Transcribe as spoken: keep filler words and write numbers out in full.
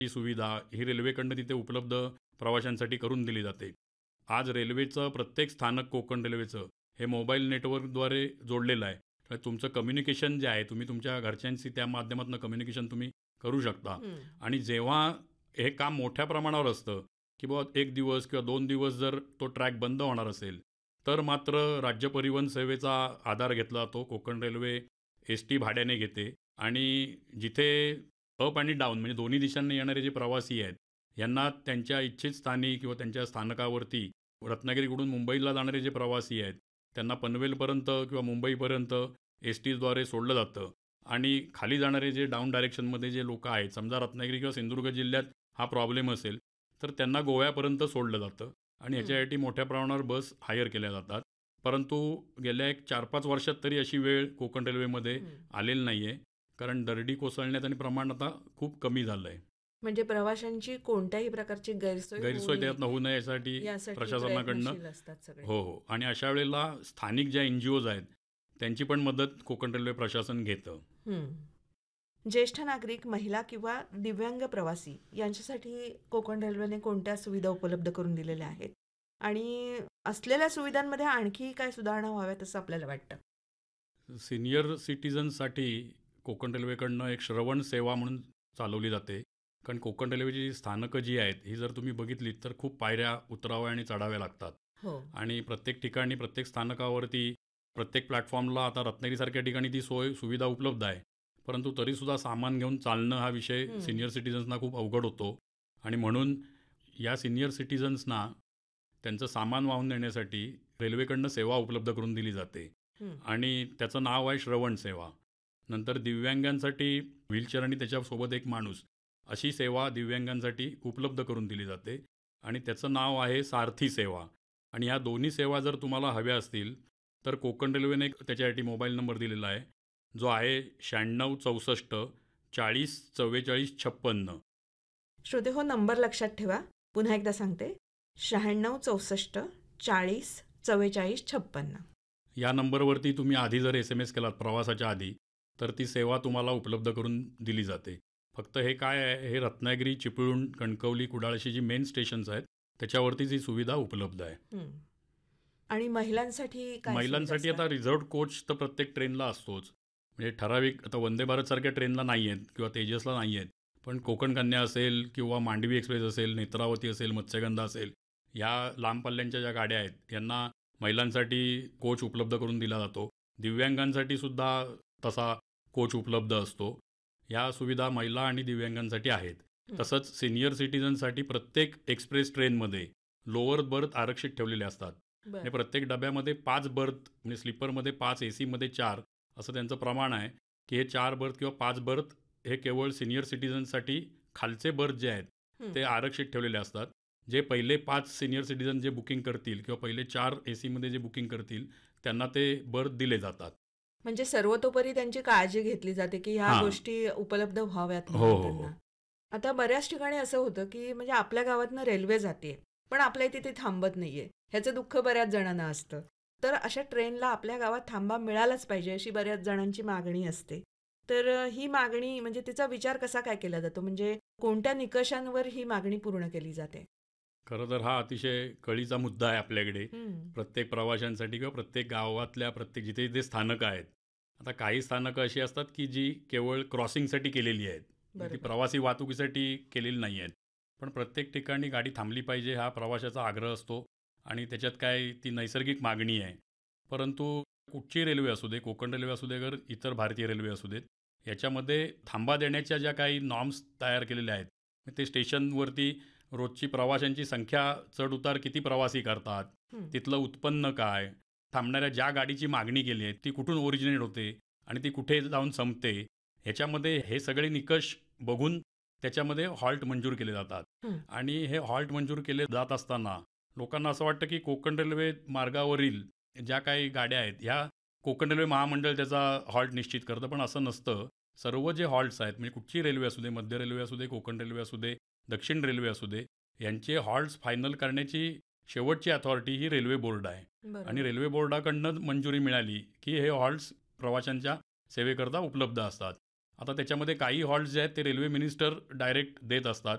ही सुविधा ही रेल्वेकडनं तिथे उपलब्ध प्रवाशांसाठी करून दिली जाते. आज रेल्वेचं प्रत्येक स्थानक कोकण रेल्वेचं हे मोबाईल नेटवर्कद्वारे जोडलेलं आहे. तर तुमचं कम्युनिकेशन जे आहे तुम्ही तुमच्या घरच्यांशी त्या माध्यमातून कम्युनिकेशन तुम्ही करू शकता. हं. आणि जेव्हा हे काम मोठ्या प्रमाणावर असतं की बाबा एक दिवस किंवा दोन दिवस जर तो ट्रॅक बंद होणार असेल तर मात्र राज्य परिवहन सेवेचा आधार घेतला जातो. कोकण रेल्वे एस टी भाड्याने घेते आणि जिथे अप आणि डाऊन म्हणजे दोन्ही दिशांनी येणारे जे प्रवासी आहेत यांना त्यांच्या इच्छित स्थानी किंवा त्यांच्या स्थानकावरती रत्नागिरीकडून मुंबईला जाणारे जे प्रवासी आहेत त्यांना पनवेलपर्यंत किंवा मुंबईपर्यंत एस टीद्वारे सोडलं जातं. आणि खाली जाणारे जे डाऊन डायरेक्शनमध्ये जे लोक आहेत समजा रत्नागिरी किंवा सिंधुदुर्ग जिल्ह्यात हा प्रॉब्लेम असेल तर त्यांना गोव्यापर्यंत सोडलं जातं आणि ह्याच्यासाठी मोठ्या प्रमाणावर बस हायर केल्या जातात. परंतु गेल्या एक चार पाच वर्षात तरी अशी वेळ कोकण रेल्वेमध्ये आलेली नाही आहे. कारण दरडी कोसळण्यात आणि प्रमाण आता खूप कमी झालं आहे. म्हणजे प्रवाशांची कोणत्याही प्रकारची गैरसोय गैरसोय त्यात होऊ नये यासाठी यासाठी प्रशासनाकडनं प्रयत्नशील असतात सगळे. हो हो आणि अशा वेळेला स्थानिक ज्या एन जी ओज आहेत त्यांची पण मदत कोकण रेल्वे प्रशासन घेतं. हं. ज्येष्ठ नागरिक, महिला किंवा दिव्यांग प्रवासी यांच्यासाठी कोकण रेल्वेने कोणत्या सुविधा उपलब्ध करून दिलेल्या आहेत आणि असलेल्या सुविधांमध्ये आणखी काय सुधारणा व्हाव्यात असं आपल्याला वाटतं? सिनियर सिटीजनसाठी कोकण रेल्वेकडनं एक श्रवण सेवा म्हणून चालवली जाते. कारण कोकण रेल्वेची स्थानकं जी आहेत ही जर तुम्ही बघितलीत तर खूप पायऱ्या उतराव्या आणि चढाव्या लागतात. हो. आणि प्रत्येक ठिकाणी प्रत्येक स्थानकावरती प्रत्येक प्लॅटफॉर्मला आता रत्नागिरीसारख्या ठिकाणी ती सोय सुविधा उपलब्ध आहे. परंतु तरीसुद्धा सामान घेऊन चालणं हा विषय हं. सिनियर सिटीजन्सना खूप अवघड होतो. आणि म्हणून या सिनियर सिटीजन्सना त्यांचं सामान वाहून नेण्यासाठी रेल्वेकडनं सेवा उपलब्ध करून दिली जाते. हं. आणि त्याचं नाव आहे श्रवण सेवा. नंतर दिव्यांगांसाठी व्हीलचेअर आणि त्याच्यासोबत एक माणूस अशी सेवा दिव्यांगांसाठी उपलब्ध करून दिली जाते आणि त्याचं नाव आहे सारथी सेवा. आणि ह्या दोन्ही सेवा जर तुम्हाला हव्या असतील तर कोकण रेल्वेने त्याच्यासाठी मोबाईल नंबर दिलेला आहे जो आहे शहाण्णव चौसष्ट चाळीस चव्वेचाळीस छप्पन्न. श्रोते हो, नंबर लक्षात ठेवा. पुन्हा एकदा सांगते, शहाण्णव चौसष्ट चाळीस चव्वेचाळीस छप्पन्न. या नंबरवरती तुम्ही आधी जर एस एम एस केलात प्रवासाच्या आधी तर ती सेवा तुम्हाला उपलब्ध करून दिली जाते. फक्त हे काय आहे, हे रत्नागिरी, चिपळूण, कणकवली, कुडाळ अशी जी मेन स्टेशन्स आहेत त्याच्यावरतीच ही सुविधा उपलब्ध आहे. हं. आणि महिलांसाठी काय महिलांसाठी सुविधा आता असतात? रिझर्व्ड कोच तर प्रत्येक ट्रेनला असतोच. म्हणजे ठराविक आता वंदे भारतसारख्या ट्रेनला नाही आहेत किंवा तेजसला नाही आहेत. पण कोकण कन्या असेल किंवा मांडवी एक्सप्रेस असेल, नेत्रावती असेल, मत्स्यगंधा असेल, या लांब पल्ल्यांच्या ज्या गाड्या आहेत यांना महिलांसाठी कोच उपलब्ध करून दिला जातो. दिव्यांगांसाठी सुद्धा तसा कोच उपलब्ध असतो. या सुविधा महिला आणि दिव्यांगांसाठी आहेत. हं. तसंच सिनियर सिटीजनसाठी प्रत्येक एक्सप्रेस ट्रेनमध्ये लोअर बर्थ आरक्षित ठेवलेले असतात. बरं. म्हणजे प्रत्येक डब्यामध्ये पाच बर्थ म्हणजे स्लीपरमध्ये पाच, ए सीमध्ये चार असं त्यांचं प्रमाण आहे की हे चार बर्थ किंवा पाच बर्थ हे केवळ सिनियर सिटीजनसाठी खालचे बर्थ जे आहेत हं. ते आरक्षित ठेवलेले असतात. जे पहिले पाच सिनियर सिटीजन जे बुकिंग करतील किंवा पहिले चार ए सीमध्ये जे बुकिंग करतील त्यांना ते बर्थ दिले जातात. म्हणजे सर्वतोपरी त्यांची काळजी घेतली जाते की ह्या हां. गोष्टी उपलब्ध व्हाव्यात हो म्हणून हो हो त्यांना. आता बऱ्याच ठिकाणी असं होतं की म्हणजे आपल्या गावातनं रेल्वे जाते पण आपल्या तिथे थांबत नाहीये. ह्याचं दुःख बऱ्याच जणांना असतं. तर अशा ट्रेनला आपल्या गावात थांबा मिळालाच पाहिजे अशी बऱ्याच जणांची मागणी असते. तर अ, ही मागणी म्हणजे तिचा विचार कसा काय केला जातो? म्हणजे कोणत्या निकषांवर ही मागणी पूर्ण केली जाते? खरं तर हा अतिशय कळीचा मुद्दा आहे आपल्याकडे. हं. प्रत्येक प्रवाशांसाठी किंवा प्रत्येक गावातल्या प्रत्येक जिथे जिथे स्थानकं आहेत. आता काही स्थानकं अशी असतात की जी केवळ क्रॉसिंगसाठी केलेली आहेत. म्हणजे ती बरोबर. प्रवासी वाहतुकीसाठी केलेली नाही आहेत. पण प्रत्येक ठिकाणी गाडी थांबली पाहिजे हा प्रवाशाचा आग्रह असतो आणि त्याच्यात काय ती नैसर्गिक मागणी आहे. परंतु कुठची रेल्वे असू दे, कोकण रेल्वे असू दे, अगर इतर भारतीय रेल्वे असू देत, याच्यामध्ये थांबा देण्याच्या ज्या काही नॉर्म्स तयार केलेल्या आहेत, ते स्टेशनवरती रोजची प्रवाशांची संख्या चढ-उतार किती प्रवासी करतात, हं. तिथलं उत्पन्न काय, थांबणाऱ्या ज्या गाडीची मागणी केली आहे ती कुठून ओरिजिनेट होते आणि ती कुठे जाऊन संपते, ह्याच्यामध्ये हे सगळे निकष बघून त्याच्यामध्ये हॉल्ट मंजूर केले जातात. हं. आणि हे हॉल्ट मंजूर केले जात असताना लोकांना असं वाटतं की कोकण रेल्वे मार्गावरील ज्या काही गाड्या आहेत ह्या कोकण रेल्वे महामंडळ त्याचा हॉल्ट निश्चित करतं. पण असं नसतं. सर्व जे हॉल्ट्स आहेत म्हणजे कुठची रेल्वे असू दे, मध्य रेल्वे असू दे, कोकण रेल्वे असू दे, दक्षिण रेल्वे असू दे, यांचे हॉल्ट्स फायनल करण्याची शेवटची अथॉरिटी ही रेल्वे बोर्ड आहे. आणि बरोबर. रेल्वे बोर्डाकडनं मंजुरी मिळाली की हे हॉल्ट्स प्रवाशांच्या सेवेकरता उपलब्ध असतात. आता त्याच्यामध्ये काही हॉल्ट्स जे आहेत ते रेल्वे मिनिस्टर डायरेक्ट देत असतात